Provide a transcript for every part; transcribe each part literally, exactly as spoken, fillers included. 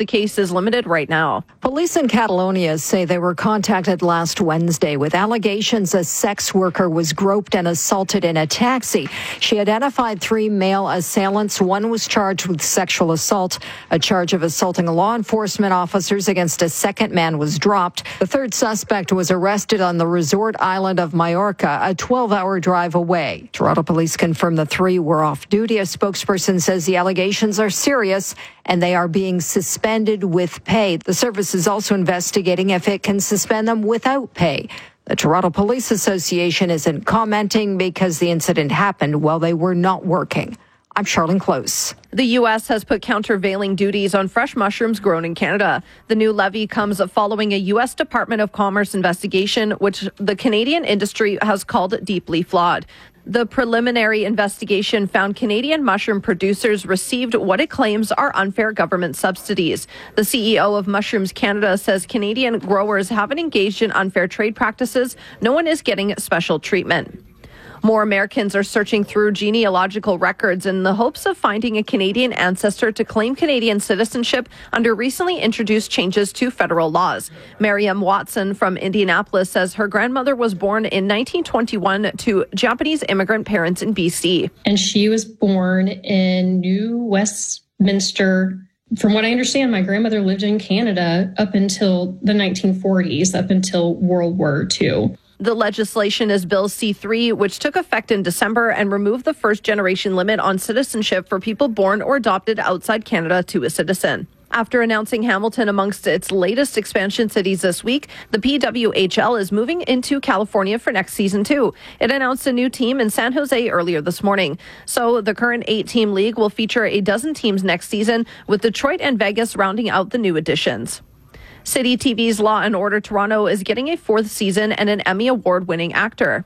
the case is limited right now. Police in Catalonia say they were contacted last Wednesday with allegations a sex worker was groped and assaulted in a taxi. She identified three male assailants. One was charged with sexual assault. A charge of assaulting law enforcement officers against a second man was dropped. The third suspect was arrested on the resort island of Mallorca, a twelve-hour drive away. Toronto police confirmed the three were off duty. A spokesperson says the allegations are serious and they are being suspended with pay. The service is also investigating if it can suspend them without pay. The Toronto Police Association isn't commenting because the incident happened while they were not working. I'm Charlene Close. The U S has put countervailing duties on fresh mushrooms grown in Canada. The new levy comes following a U S Department of Commerce investigation, which the Canadian industry has called deeply flawed. The preliminary investigation found Canadian mushroom producers received what it claims are unfair government subsidies. The C E O of Mushrooms Canada says Canadian growers haven't engaged in unfair trade practices. No one is getting special treatment. More Americans are searching through genealogical records in the hopes of finding a Canadian ancestor to claim Canadian citizenship under recently introduced changes to federal laws. Miriam Watson from Indianapolis says her grandmother was born in nineteen twenty-one to Japanese immigrant parents in B C. And she was born in New Westminster. From what I understand, my grandmother lived in Canada up until the nineteen forties, up until World War Two. The legislation is Bill C three, which took effect in December and removed the first-generation limit on citizenship for people born or adopted outside Canada to a citizen. After announcing Hamilton amongst its latest expansion cities this week, the P W H L is moving into California for next season too. It announced a new team in San Jose earlier this morning. So the current eight-team league will feature a dozen teams next season, with Detroit and Vegas rounding out the new additions. City T V's Law and Order Toronto is getting a fourth season and an Emmy Award-winning actor.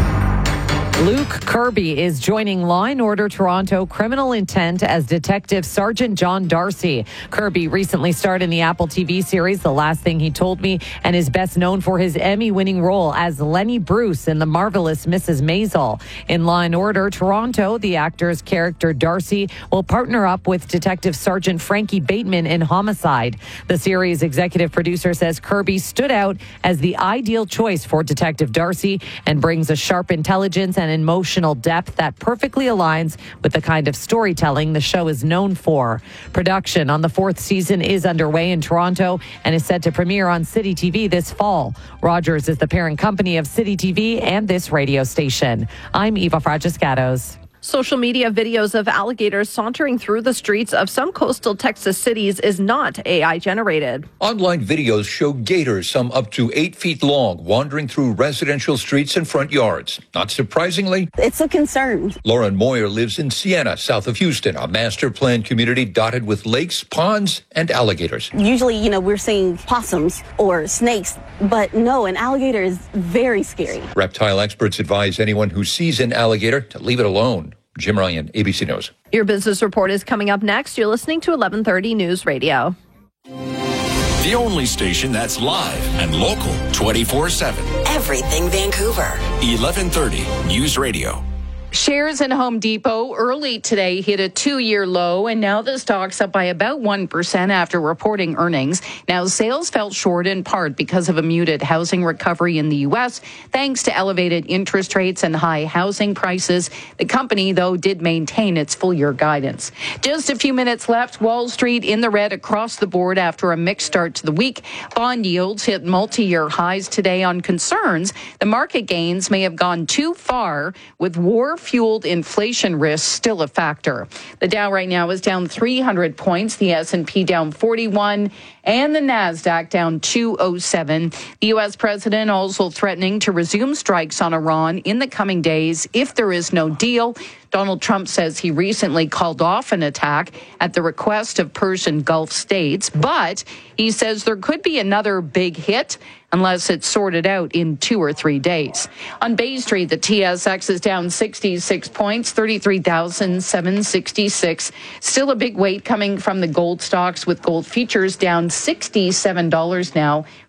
Luke Kirby is joining Law and Order Toronto Criminal Intent as Detective Sergeant John Darcy. Kirby recently starred in the Apple T V series The Last Thing He Told Me and is best known for his Emmy-winning role as Lenny Bruce in The Marvelous Missus Maisel. In Law and Order Toronto, the actor's character Darcy will partner up with Detective Sergeant Frankie Bateman in Homicide. The series' executive producer says Kirby stood out as the ideal choice for Detective Darcy and brings a sharp intelligence and emotional depth that perfectly aligns with the kind of storytelling the show is known for. Production on the fourth season is underway in Toronto and is set to premiere on City T V this fall. Rogers is the parent company of City T V and this radio station. I'm Eva Fragiscatos. Social media videos of alligators sauntering through the streets of some coastal Texas cities is not A I generated. Online videos show gators, some up to eight feet long, wandering through residential streets and front yards. Not surprisingly, it's a concern. Lauren Moyer lives in Sienna, south of Houston, a master planned community dotted with lakes, ponds, and alligators. Usually, you know, we're seeing possums or snakes, but no, an alligator is very scary. Reptile experts advise anyone who sees an alligator to leave it alone. Jim Ryan, A B C News. Your business report is coming up next. You're listening to eleven thirty News Radio. The only station that's live and local twenty-four seven. Everything Vancouver. eleven thirty News Radio. Shares in Home Depot early today hit a two-year low, and now the stock's up by about one percent after reporting earnings. Now, sales fell short in part because of a muted housing recovery in the U S, thanks to elevated interest rates and high housing prices. The company, though, did maintain its full-year guidance. Just a few minutes left. Wall Street in the red across the board after a mixed start to the week. Bond yields hit multi-year highs today on concerns the market gains may have gone too far, with war fueled inflation risks still a factor. The Dow right now is down three hundred points, the S and P down forty-one, and the Nasdaq down two oh seven. The U S president also threatening to resume strikes on Iran in the coming days if there is no deal. Donald Trump says he recently called off an attack at the request of Persian Gulf states, but he says there could be another big hit unless it's sorted out in two or three days. On Bay Street, the T S X is down sixty-six points, thirty-three thousand seven hundred sixty-six. Still a big weight coming from the gold stocks, with gold futures down sixty-seven dollars now,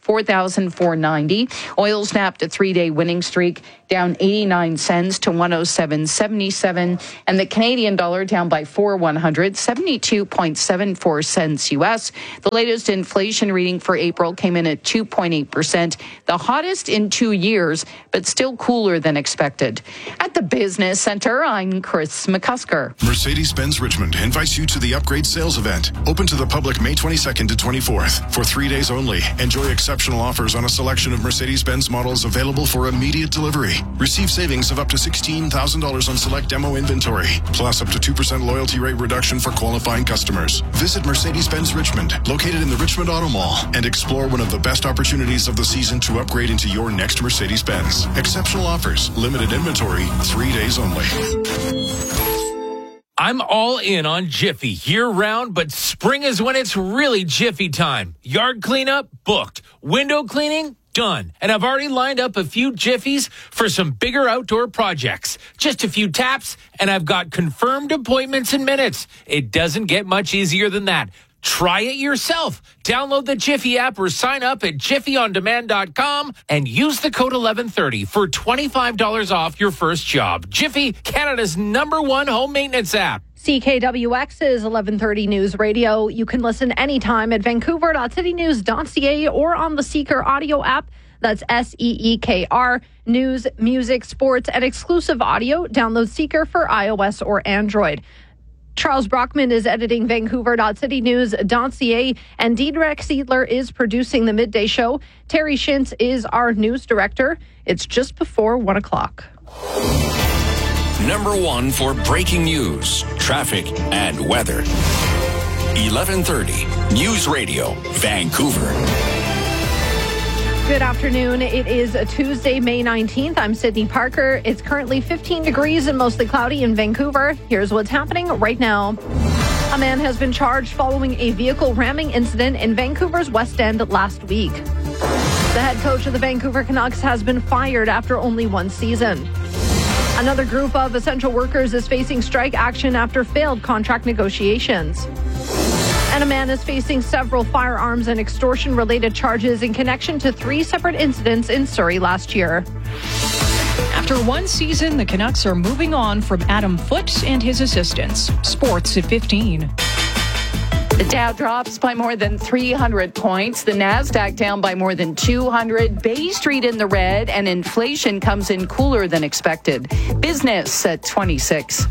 four thousand four hundred ninety. Oil snapped a three-day winning streak, down eighty-nine cents to one oh seven seventy-seven. And the Canadian dollar down by four one hundred, seventy-two point seven four cents U S. The latest inflation reading for April came in at two point eight percent, the hottest in two years, but still cooler than expected. At the Business Center, I'm Chris McCusker. Mercedes-Benz Richmond invites you to the Upgrade Sales Event, open to the public May twenty-second to twenty-fourth. For three days only, enjoy exceptional offers on a selection of Mercedes-Benz models available for immediate delivery. Receive savings of up to sixteen thousand dollars on select demo inventory, plus up to two percent loyalty rate reduction for qualifying customers. Visit Mercedes-Benz Richmond, located in the Richmond Auto Mall, and explore one of the best opportunities of the season to upgrade into your next Mercedes-Benz. Exceptional offers, limited inventory, three days only. I'm all in on Jiffy year-round, but spring is when it's really Jiffy time. Yard cleanup? Booked. Window cleaning? Done. And I've already lined up a few Jiffies for some bigger outdoor projects. Just a few taps, and I've got confirmed appointments in minutes. It doesn't get much easier than that. Try it yourself. Download the Jiffy app or sign up at jiffy on demand dot com and use the code eleven thirty for twenty-five dollars off your first job. Jiffy, Canada's number one home maintenance app. C K W X's eleven thirty News Radio. You can listen anytime at vancouver dot city news dot c a or on the Seeker audio app. That's S E E K R. News, music, sports, and exclusive audio. Download Seeker for iOS or Android. Charles Brockman is editing vancouver dot city news dot c a, and Diedrich Seidler is producing the midday show. Terry Shintz is our news director. It's just before one o'clock. Number one for breaking news, traffic, and weather. eleven thirty News Radio, Vancouver. Good afternoon. It is a Tuesday, May nineteenth. I'm Sydney Parker. It's currently fifteen degrees and mostly cloudy in Vancouver. Here's what's happening right now. A man has been charged following a vehicle ramming incident in Vancouver's West End last week. The head coach of the Vancouver Canucks has been fired after only one season. Another group of essential workers is facing strike action after failed contract negotiations. And a man is facing several firearms and extortion-related charges in connection to three separate incidents in Surrey last year. After one season, the Canucks are moving on from Adam Foote and his assistants. Sports at fifteen. The Dow drops by more than three hundred points. The Nasdaq down by more than two hundred. Bay Street in the red, and inflation comes in cooler than expected. Business at twenty-six.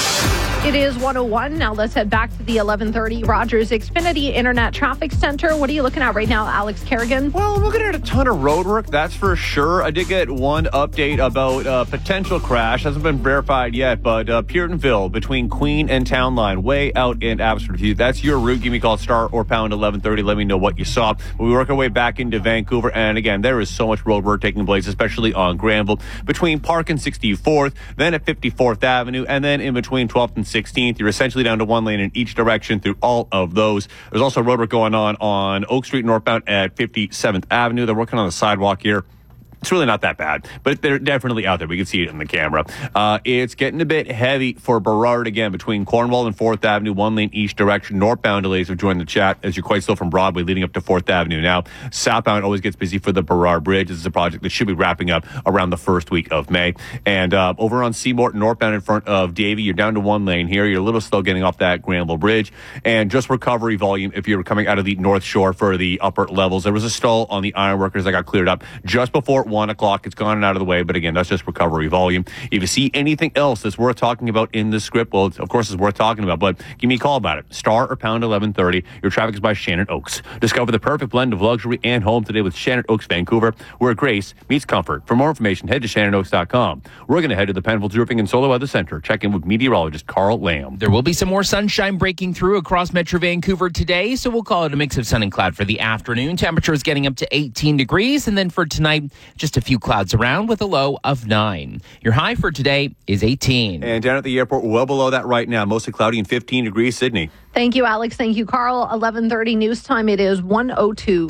It is one oh one. Now let's head back to the eleven thirty Rogers Xfinity Internet Traffic Center. What are you looking at right now, Alex Kerrigan? Well, I'm looking at a ton of road work, that's for sure. I did get one update about a potential crash. Hasn't been verified yet, but uh, Puritanville between Queen and Town Line, way out in Abbotsford. That's your route. Give me a call, star or pound eleven thirty. Let me know what you saw. We work our way back into Vancouver, and again, there is so much road work taking place, especially on Granville, between Park and sixty-fourth, then at fifty-fourth Avenue, and then in between twelfth and sixteenth. You're essentially down to one lane in each direction through all of those. There's also road work going on on Oak Street northbound at fifty-seventh Avenue. They're working on the sidewalk here. It's really not that bad, but they're definitely out there. We can see it in the camera. Uh, it's getting a bit heavy for Burrard again between Cornwall and fourth Avenue, one lane each direction. Northbound delays have joined the chat as you're quite slow from Broadway leading up to fourth Avenue. Now, southbound always gets busy for the Burrard Bridge. This is a project that should be wrapping up around the first week of May. And uh, over on Seymour, northbound in front of Davie, you're down to one lane here. You're a little slow getting off that Granville Bridge. And just recovery volume if you're coming out of the North Shore for the upper levels. There was a stall on the ironworkers that got cleared up just before one o'clock. It's gone out of the way, but again, that's just recovery volume. If you see anything else that's worth talking about in this script, well, of course, it's worth talking about, but give me a call about it. Star or pound eleven thirty. Your traffic is by Shannon Oaks. Discover the perfect blend of luxury and home today with Shannon Oaks Vancouver, where grace meets comfort. For more information, head to shannon oaks dot com. We're going to head to the Penfolds Roofing and Solar Weather Center. Check in with meteorologist Carl Lamb. There will be some more sunshine breaking through across Metro Vancouver today, so we'll call it a mix of sun and cloud for the afternoon. Temperature is getting up to eighteen degrees, and then for tonight, just a few clouds around with a low of nine. Your high for today is eighteen. And down at the airport, well below that right now, mostly cloudy and fifteen degrees, Sydney. Thank you, Alex. Thank you, Carl. eleven thirty news time. It is one oh two.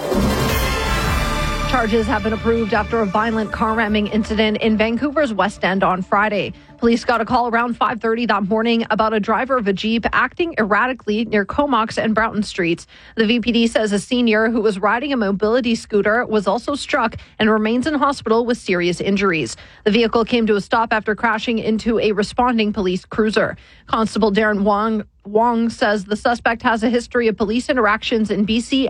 Charges have been approved after a violent car ramming incident in Vancouver's West End on Friday. Police got a call around five thirty that morning about a driver of a Jeep acting erratically near Comox and Broughton Streets. The V P D says a senior who was riding a mobility scooter was also struck and remains in hospital with serious injuries. The vehicle came to a stop after crashing into a responding police cruiser. Constable Darren Wong Wong says the suspect has a history of police interactions in B C